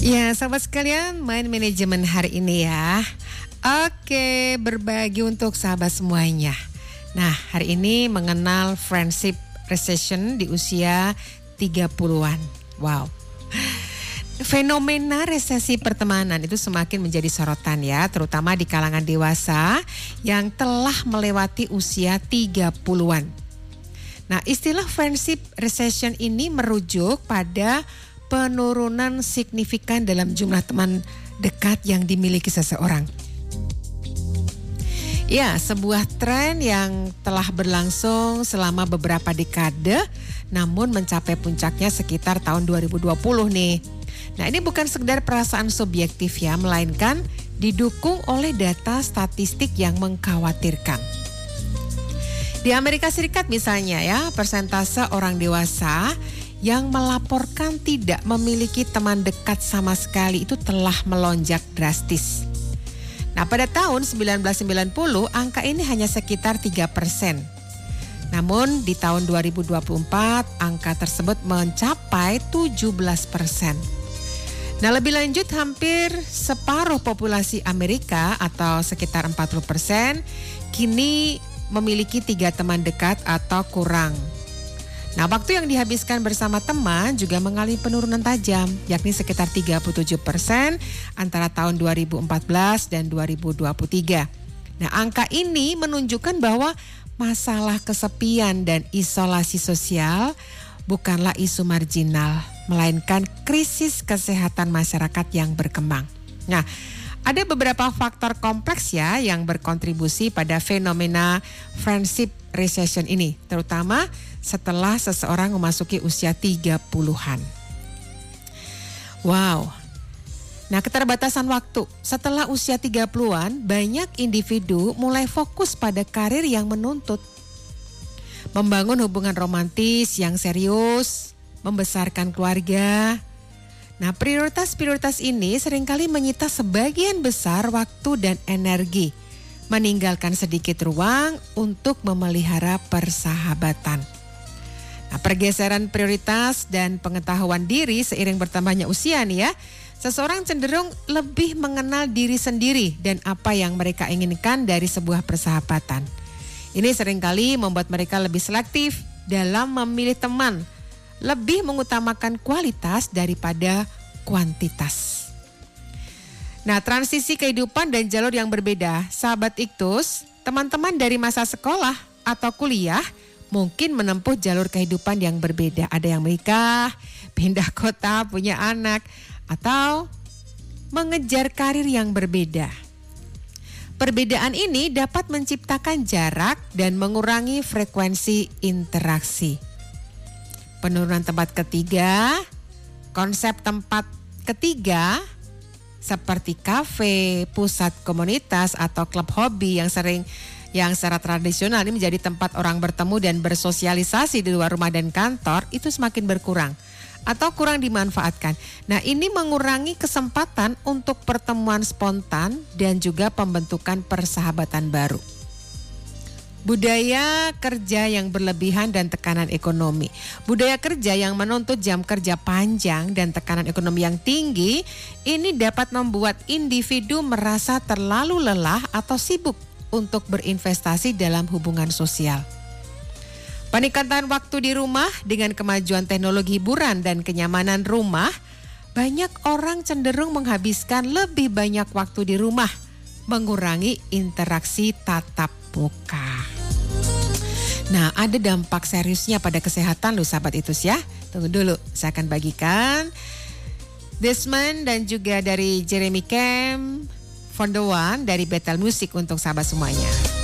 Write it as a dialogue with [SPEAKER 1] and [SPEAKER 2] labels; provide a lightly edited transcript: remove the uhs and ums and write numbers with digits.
[SPEAKER 1] Ya, sahabat sekalian, main manajemen hari ini ya. Oke, berbagi untuk sahabat semuanya. Nah, hari ini mengenal friendship recession di usia 30-an. Wow. Fenomena resesi pertemanan itu semakin menjadi sorotan ya, terutama di kalangan dewasa yang telah melewati usia 30-an. Nah, istilah friendship recession ini merujuk pada penurunan signifikan dalam jumlah teman dekat yang dimiliki seseorang. Ya, sebuah tren yang telah berlangsung selama beberapa dekade, namun mencapai puncaknya sekitar tahun 2020 nih. Nah, ini bukan sekedar perasaan subjektif ya, melainkan didukung oleh data statistik yang mengkhawatirkan. Di Amerika Serikat misalnya ya, persentase orang dewasa yang melaporkan tidak memiliki teman dekat sama sekali itu telah melonjak drastis. Nah, pada tahun 1990 angka ini hanya sekitar 3%. Namun di tahun 2024 angka tersebut mencapai 17%. Nah, lebih lanjut hampir separuh populasi Amerika atau sekitar 40% kini memiliki 3 teman dekat atau kurang. Nah, waktu yang dihabiskan bersama teman juga mengalami penurunan tajam, yakni sekitar 37% antara tahun 2014 dan 2023. Nah, angka ini menunjukkan bahwa masalah kesepian dan isolasi sosial bukanlah isu marginal, melainkan krisis kesehatan masyarakat yang berkembang. Nah, ada beberapa faktor kompleks ya yang berkontribusi pada fenomena friendship recession ini, terutama setelah seseorang memasuki usia 30-an. Wow. Nah, keterbatasan waktu. Setelah usia 30-an, banyak individu mulai fokus pada karir yang menuntut. Membangun hubungan romantis yang serius, membesarkan keluarga. Nah, prioritas-prioritas ini seringkali menyita sebagian besar waktu dan energi, meninggalkan sedikit ruang untuk memelihara persahabatan. Nah, pergeseran prioritas dan pengetahuan diri seiring bertambahnya usia nih ya, seseorang cenderung lebih mengenal diri sendiri dan apa yang mereka inginkan dari sebuah persahabatan. Ini seringkali membuat mereka lebih selektif dalam memilih teman, lebih mengutamakan kualitas daripada kuantitas. Nah, transisi kehidupan dan jalur yang berbeda, sahabat Iktus, teman-teman dari masa sekolah atau kuliah mungkin menempuh jalur kehidupan yang berbeda. Ada yang menikah, pindah kota, punya anak, atau mengejar karir yang berbeda. Perbedaan ini dapat menciptakan jarak dan mengurangi frekuensi interaksi. Penurunan tempat ketiga, konsep tempat ketiga seperti kafe, pusat komunitas atau klub hobi yang secara tradisional ini menjadi tempat orang bertemu dan bersosialisasi di luar rumah dan kantor itu semakin berkurang atau kurang dimanfaatkan. Nah, ini mengurangi kesempatan untuk pertemuan spontan dan juga pembentukan persahabatan baru. Budaya kerja yang berlebihan dan tekanan ekonomi. Budaya kerja yang menuntut jam kerja panjang dan tekanan ekonomi yang tinggi ini dapat membuat individu merasa terlalu lelah atau sibuk untuk berinvestasi dalam hubungan sosial. Peningkatan waktu di rumah dengan kemajuan teknologi hiburan dan kenyamanan rumah, banyak orang cenderung menghabiskan lebih banyak waktu di rumah, mengurangi interaksi tatap muka. Nah, ada dampak seriusnya pada kesehatan loh sahabat Itus ya. Tunggu dulu, saya akan bagikan Desmond dan juga dari Jeremy Camp, Von the One dari Bethel Music untuk sahabat semuanya.